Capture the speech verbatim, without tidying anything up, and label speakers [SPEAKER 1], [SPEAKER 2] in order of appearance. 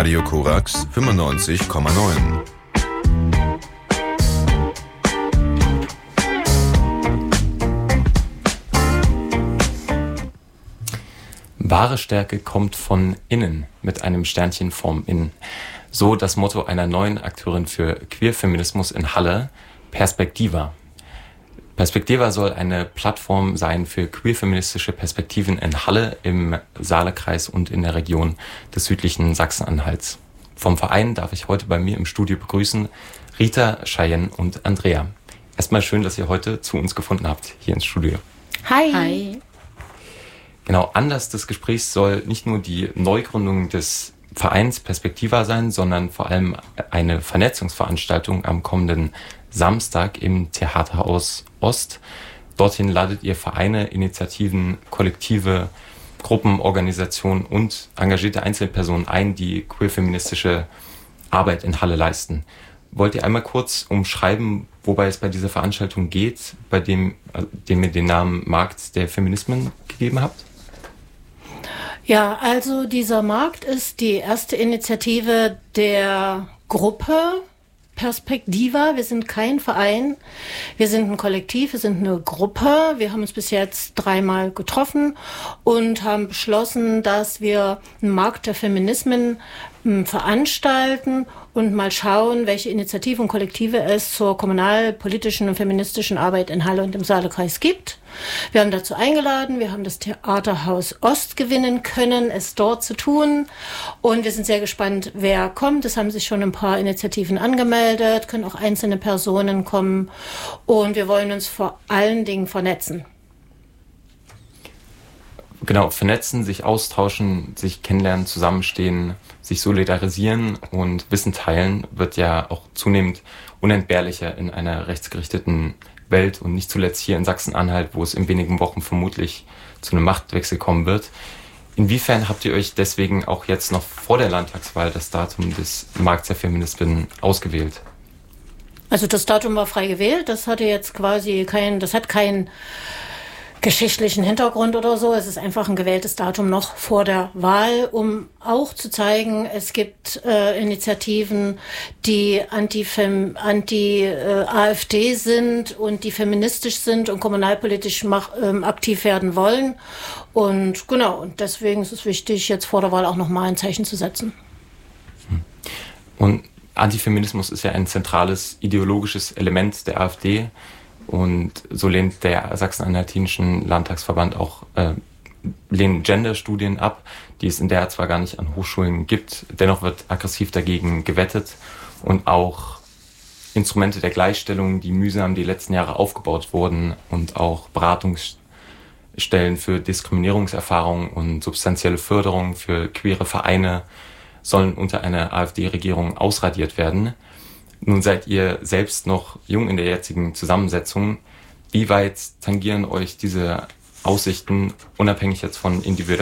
[SPEAKER 1] Radio Korax fünfundneunzig Komma neun.
[SPEAKER 2] Wahre Stärke kommt von innen mit einem Sternchen vorm Innen. So das Motto einer neuen Akteurin für Queerfeminismus in Halle, Perspektiva. Perspektiva soll eine Plattform sein für queerfeministische Perspektiven in Halle, im Saalekreis und in der Region des südlichen Sachsen-Anhalts. Vom Verein darf ich heute bei mir im Studio begrüßen Rita, Cheyenne und Andrea. Erstmal schön, dass ihr heute zu uns gefunden habt, hier ins Studio.
[SPEAKER 3] Hi.
[SPEAKER 4] Hi.
[SPEAKER 2] Genau, Anlass des Gesprächs soll nicht nur die Neugründung des Vereins Perspektiva sein, sondern vor allem eine Vernetzungsveranstaltung am kommenden Samstag im Theaterhaus Ost. Dorthin ladet ihr Vereine, Initiativen, Kollektive, Gruppen, Organisationen und engagierte Einzelpersonen ein, die queerfeministische Arbeit in Halle leisten. Wollt ihr einmal kurz umschreiben, wobei es bei dieser Veranstaltung geht, bei dem, dem ihr den Namen Markt der Feminismen gegeben habt?
[SPEAKER 3] Ja, also dieser Markt ist die erste Initiative der Gruppe Perspektiva. Wir sind kein Verein, wir sind ein Kollektiv, wir sind eine Gruppe. Wir haben uns bis jetzt dreimal getroffen und haben beschlossen, dass wir einen Markt der Feminismen veranstalten und mal schauen, welche Initiativen und Kollektive es zur kommunalpolitischen und feministischen Arbeit in Halle und im Saalekreis gibt. Wir haben dazu eingeladen, wir haben das Theaterhaus Ost gewinnen können, es dort zu tun, und wir sind sehr gespannt, wer kommt. Es haben sich schon ein paar Initiativen angemeldet, können auch einzelne Personen kommen, und wir wollen uns vor allen Dingen vernetzen.
[SPEAKER 2] Genau, vernetzen, sich austauschen, sich kennenlernen, zusammenstehen, sich solidarisieren und Wissen teilen wird ja auch zunehmend unentbehrlicher in einer rechtsgerichteten Welt und nicht zuletzt hier in Sachsen-Anhalt, wo es in wenigen Wochen vermutlich zu einem Machtwechsel kommen wird. Inwiefern habt ihr euch deswegen auch jetzt noch vor der Landtagswahl das Datum des Markts der Feministinnen ausgewählt?
[SPEAKER 3] Also das Datum war frei gewählt, das hatte jetzt quasi kein, das hat keinen geschichtlichen Hintergrund oder so. Es ist einfach ein gewähltes Datum noch vor der Wahl, um auch zu zeigen, es gibt äh, Initiativen, die anti-Fem- anti-AfD sind und die feministisch sind und kommunalpolitisch mach, ähm, aktiv werden wollen. Und genau, und deswegen ist es wichtig, jetzt vor der Wahl auch nochmal ein Zeichen zu setzen.
[SPEAKER 2] Und Antifeminismus ist ja ein zentrales ideologisches Element der AfD. Und so lehnt der Sachsen-Anhaltinischen Landtagsverband auch äh, lehnt Gender-Studien ab, die es in der zwar gar nicht an Hochschulen gibt. Dennoch wird aggressiv dagegen gewettet, und auch Instrumente der Gleichstellung, die mühsam die letzten Jahre aufgebaut wurden, und auch Beratungsstellen für Diskriminierungserfahrung und substanzielle Förderung für queere Vereine sollen unter einer AfD-Regierung ausradiert werden. Nun seid ihr selbst noch jung in der jetzigen Zusammensetzung. Wie weit tangieren euch diese Aussichten, unabhängig jetzt von individueller